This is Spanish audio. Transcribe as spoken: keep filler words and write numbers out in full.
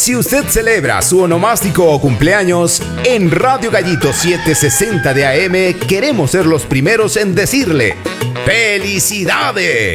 Si usted celebra su onomástico o cumpleaños, en Radio Gallito setecientos sesenta de A M queremos ser los primeros en decirle ¡felicidades!